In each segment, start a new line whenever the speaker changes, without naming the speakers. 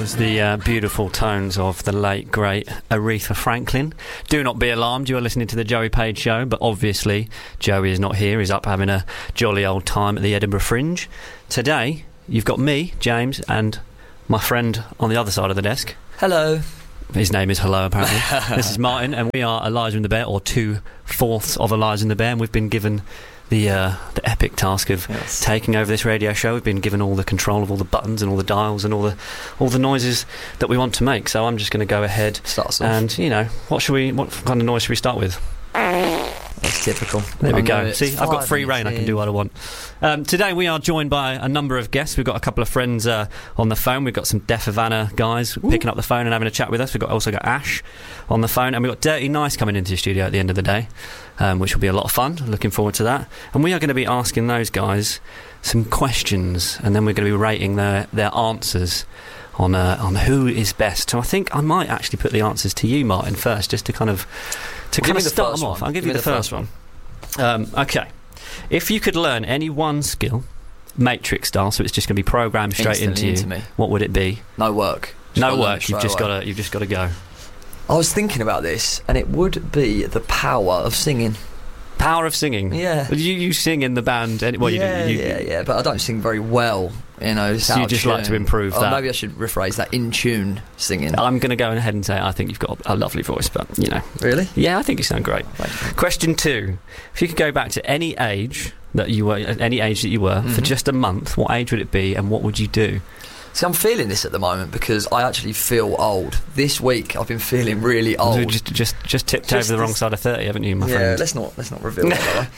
was the beautiful tones of the late, great Aretha Franklin. Do not be alarmed, you are listening to the Joey Page Show, but obviously Joey is not here. He's up having a jolly old time at the Edinburgh Fringe. Today, you've got me, James, and my friend on the other side of the desk.
Hello.
His name is Hello, apparently. This is Martin, and we are Elijah and the Bear, or 2/4 of Elijah and the Bear, and we've been given the epic task of taking over this radio show. We've been given all the control of all the buttons and all the dials and all the noises that we want to make. So I'm just going to go ahead and, what kind of noise should we start with?
That's typical.
There we go. See, I've got free reign. I can do what I want. Today we are joined by a number of guests. We've got a couple of friends on the phone. We've got some Deaf Havana guys picking up the phone and having a chat with us. We've also got Ash on the phone, and we've got Dirty Nice coming into the studio at the end of the day, which will be a lot of fun. Looking forward to that. And we are going to be asking those guys some questions, and then we're going to be rating their answers on who is best. So I think I might actually put the answers to you, Martin, first, just to kind of start them off. I'll give you the first one. Okay. If you could learn any one skill, Matrix style, so it's just going to be programmed straight into you, what would it be?
No work.
You've just got to go.
I was thinking about this, and it would be the power of singing.
Power of singing?
Yeah.
You sing in the band?
Yeah, but I don't sing very well, So you just
like to improve that?
Maybe I should rephrase that, in tune singing.
I'm going to go ahead and say I think you've got a lovely voice, but,
Really?
Yeah, I think you sound great. Question 2. If you could go back to any age that you were, for just a month, what age would it be, and what would you do?
See, I'm feeling this at the moment because I actually feel old. This week I've been feeling really old.
Just tipped over the wrong side of 30, haven't you, my friend?
Let's not reveal that.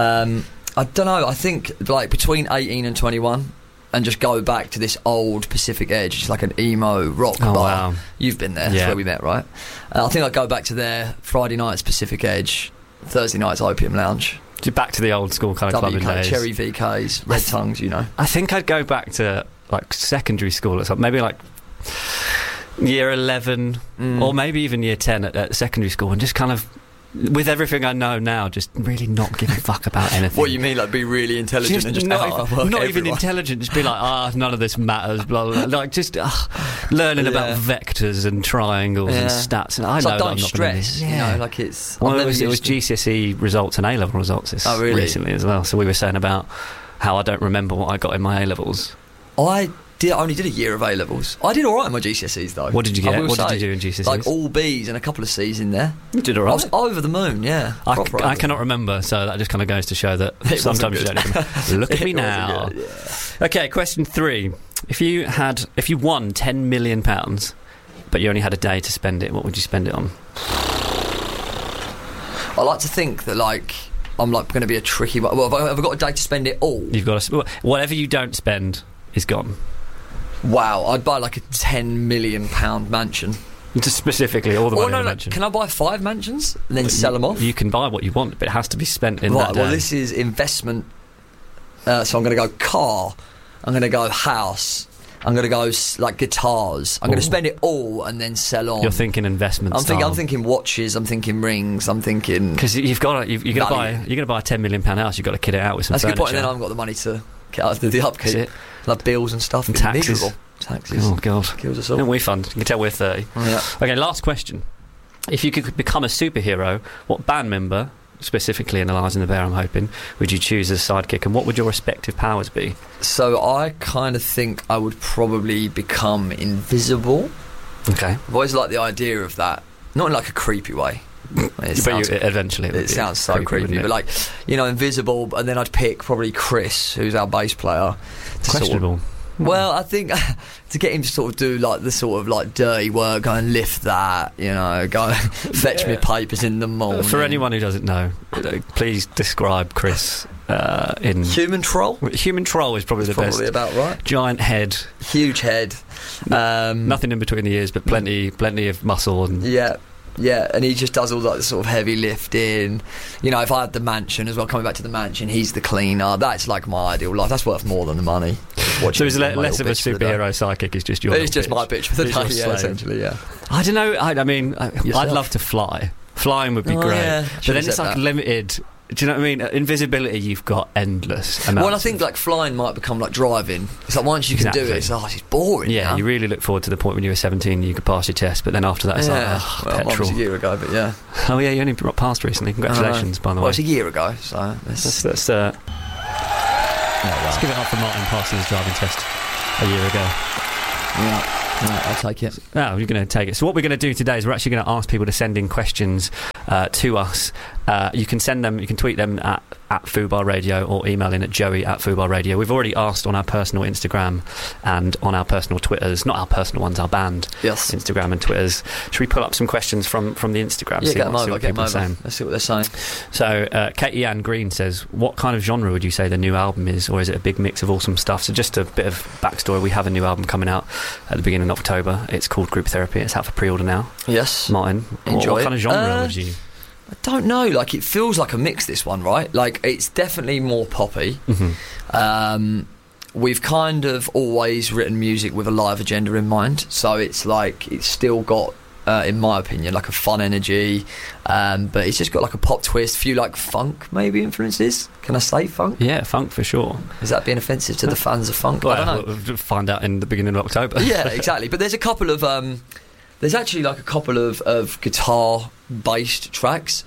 I don't know. I think between 18 and 21, and just go back to this old Pacific Edge. It's like an emo rock bar. Wow. You've been there. That's where we met, right? I think I'd go back to there. Friday nights Pacific Edge, Thursday nights Opium Lounge.
Back to the old school kind of clubbing days.
Cherry VKs, Red Tongues, I
think I'd go back to secondary school or something, maybe year 11 or maybe even year 10 at secondary school, and just kind of, with everything I know now, just really not give a fuck about anything.
What you mean, be really intelligent and just
not even intelligent, just be none of this matters, blah, blah, blah. Learning about vectors and triangles and stats, and I know that I'm not
stress,
it's... Well, it was GCSE results and A-level results recently as well, so we were saying about how I don't remember what I got in my A-levels.
I only did a year of A-levels. I did all right in my GCSEs, though.
What did you get? What did you do in GCSEs?
All B's and a couple of C's in there.
You did all right.
I was over the moon, yeah.
I cannot remember, so that just kind of goes to show that sometimes you don't even look at me now. Good, yeah. Okay, question 3. If you won £10 million, but you only had a day to spend it, what would you spend it on?
I like to think that, I'm going to be a tricky one. Well, have I got a day to spend it all?
You've got to... Whatever you don't spend is gone.
Wow, I'd buy a £10 million mansion.
Just specifically all the money in the mansion.
Can I buy 5 mansions and then sell them off?
You can buy what you want, but it has to be spent in that day.
Well, this is investment. So I'm going to go car. I'm going to go house. I'm going to go guitars. I'm going to spend it all and then sell on.
You're thinking investment.
I'm thinking watches. I'm thinking rings. I'm thinking
because you're going to buy a £10 million house. You've got to kit it out with some furniture.
That's a good point. And then I haven't got the money to get out the upkeep. Bills and stuff.
And taxes.
Taxes.
Oh, God.
Kills us all.
Aren't we fun? You can tell we're 30.
Yeah.
Okay, last question. If you could become a superhero, what band member, specifically in Elijah and the Bear, I'm hoping, would you choose as sidekick, and what would your respective powers be?
So I kind of think I would probably become invisible.
Okay.
I've always liked the idea of that. Not in a creepy way.
Eventually
it sounds so creepy, but invisible, and then I'd pick probably Chris, who's our bass player.
Questionable.
Well, I think to get him to sort of do the dirty work, go and lift that, go fetch me papers in the morning.
For anyone who doesn't know, please describe Chris in
Human Troll.
Human Troll is probably the best.
Probably about right.
Giant head,
huge head,
nothing in between the ears, but plenty of muscle and
Yeah, and he just does all that sort of heavy lifting. If I had the mansion as well, coming back to the mansion, he's the cleaner. That's my ideal life. That's worth more than the money.
So he's less of a superhero psychic. It's just your.
It's just my bitch for the day. Yeah, essentially. Yeah.
I don't know. I'd love to fly. Flying would be great, but then it's limited. Do you know what I mean? Invisibility, you've got endless amounts.
Well, I think like flying might become like driving. It's like once you can do it, it's boring.
Yeah, you really look forward to the point when you were 17, you could pass your test, but then after that, it's petrol.
It was a year ago, but yeah.
Oh yeah, you only passed recently. Congratulations, by the way.
Well, it's a year ago, so
let's give it up for Martin passing his driving test a year ago.
Yeah. I'll take it.
No, you're going to take it. So what we're going to do today is we're actually going to ask people to send in questions to us. You can send them, you can tweet them at Fubar Radio or email in at joey@Fubar Radio. We've already asked on our personal Instagram and on our personal Twitters, not our personal ones, our band Instagram and Twitters. Should we pull up some questions from the Instagram?
Yeah, get them over. Let's see what they're saying.
So Katie Ann Green says, what kind of genre would you say the new album is, or is it a big mix of awesome stuff? So just a bit of backstory, we have a new album coming out at the beginning of October. It's called Group Therapy. It's out for pre-order now.
Yes.
Martin, what kind of genre would you...
I don't know, like it feels like a mix, this one, right? Like it's definitely more poppy. We've kind of always written music with a live agenda in mind, so it's like it's still got in my opinion like a fun energy, but it's just got like a pop twist, a few like funk maybe influences. Can I say funk?
Yeah, funk for sure.
Is that being offensive to the fans of funk?
Well,
I don't know.
We'll find out in the beginning of October.
Yeah, exactly. But there's a couple of there's actually like a couple of guitar-based tracks.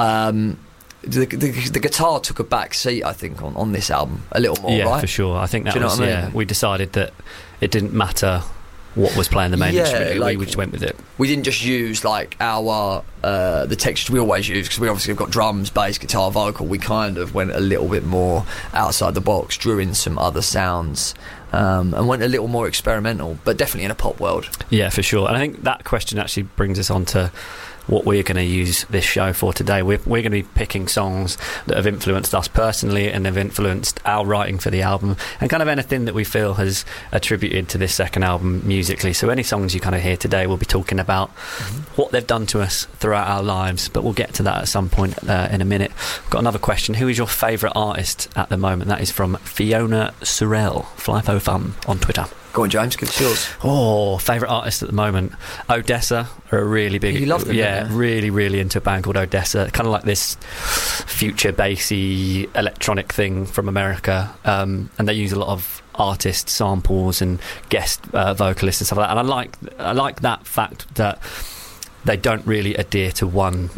The guitar took a back seat, I think, on this album a little more, right?
Yeah, for sure. I think that was, we decided that it didn't matter what was playing the main instrument. We just went with it.
We didn't just use like our the textures we always use, because we obviously have got drums, bass, guitar, vocal. We kind of went a little bit more outside the box, drew in some other sounds, and went a little more experimental, but definitely in a pop world.
Yeah, for sure. And I think that question actually brings us on to what we're going to use this show for today. We're going to be picking songs that have influenced us personally and have influenced our writing for the album, and kind of anything that we feel has attributed to this second album musically. So any songs you kind of hear today, we'll be talking about what they've done to us throughout our lives, but we'll get to that at some point in a minute. I've got another question. Who is your favourite artist at the moment? That is from Fiona Sorrell, FlyFoFun on Twitter.
Go on, James, give us yours.
Oh, favourite artist at the moment? Odessa are a really big...
You love them,
yeah, really, really into a band called Odessa. Kind of like this future bassy electronic thing from America. And they use a lot of artist samples and guest vocalists and stuff like that. And I like that fact that they don't really adhere to one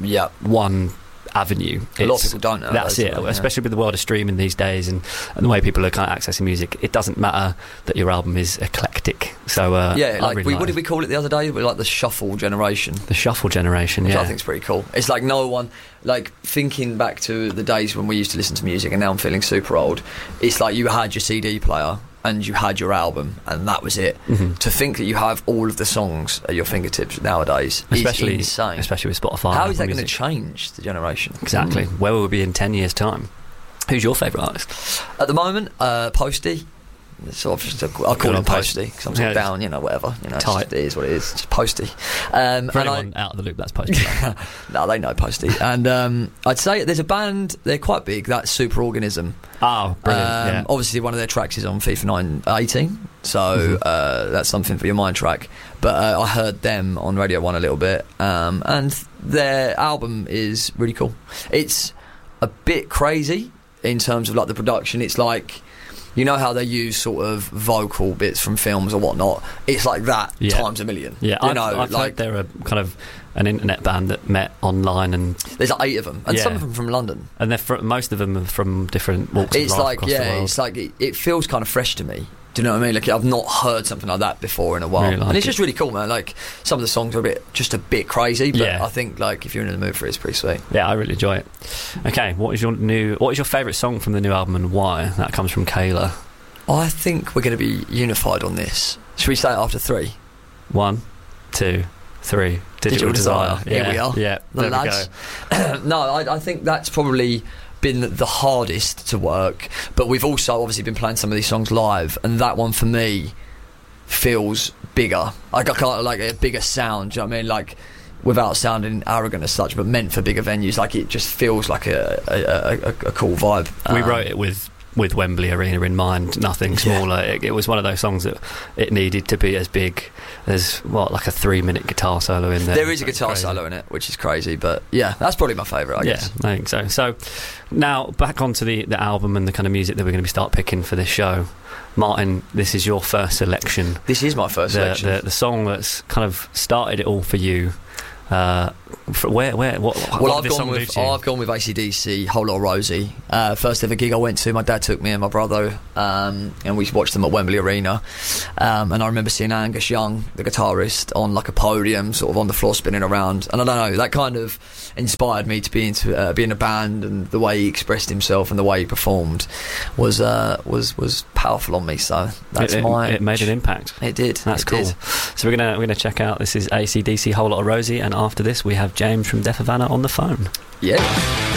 avenue.
A lot of people don't know.
That's it, especially with the world of streaming these days and the way people are kind of accessing music. It doesn't matter that your album is eclectic. So
what did we call it the other day? We're like the shuffle generation.
The shuffle generation,
which I think is pretty cool. It's like no one, like thinking back to the days when we used to listen to music, and now I'm feeling super old. It's like you had your CD player and you had your album, and that was it. To think that you have all of the songs at your fingertips nowadays is insane.
Especially with Spotify.
How is that going to change the generation?
Exactly. Where will we be in 10 years' time? Who's your favourite artist?
At the moment, Posty. Sort of, I'll call him Posty because I'm sort of down, whatever. It is what it is. Just Posty.
For anyone out of the loop, that's Posty.
No, they know Posty. And I'd say there's a band, they're quite big, that's Superorganism.
Oh, brilliant.
Obviously, one of their tracks is on FIFA 18, so that's something for your mind track. But I heard them on Radio 1 a little bit, and their album is really cool. It's a bit crazy in terms of like the production. It's like, you know how they use sort of vocal bits from films or whatnot? It's like that times a million.
Yeah, I've heard they're a kind of an internet band that met online, and
there's like 8 of them, and some of them from London,
and most of them are from different walks of life across the world.
It's like it feels kind of fresh to me. Do you know what I mean? Like, I've not heard something like that before in a while, and it's just really cool, man. Like, some of the songs are just a bit crazy, but I think like if you're in the mood for it, it's pretty sweet. Yeah,
I really enjoy it. Okay, what is your favourite song from the new album, and why? That comes from Kayla.
I think we're going to be unified on this. Should we say it after 3?
1, 2, 3. Digital Desire.
Here we are.
Yeah,
the lads. No, I think that's probably been the hardest to work, but we've also obviously been playing some of these songs live, and that one for me feels bigger. Like, I can't, like, a bigger sound, do you know what I mean? Like, without sounding arrogant as such, but meant for bigger venues. Like, it just feels like a cool vibe.
We wrote it with with Wembley Arena in mind, nothing smaller. It was one of those songs that it needed to be as big as like a 3-minute guitar solo in there.
There is a guitar solo in it, which is crazy, but yeah, that's probably my favourite, I guess.
I think so. So now back onto the album and the kind of music that we're going to start picking for this show. Martin, this is your first selection.
This is my first selection.
The song that's kind of started it all for you. I've gone
with AC/DC, Whole Lot of Rosie. First ever gig I went to, my dad took me and my brother, and we watched them at Wembley Arena. And I remember seeing Angus Young, the guitarist, on like a podium, sort of on the floor spinning around. And I don't know, that kind of inspired me to be into being a band, and the way he expressed himself and the way he performed was powerful on me. So
it made an impact.
It did.
That's cool. So we're gonna check out. This is AC/DC, Whole Lot of Rosie, and after this we have James from Deaf Havana on the phone.
Yeah.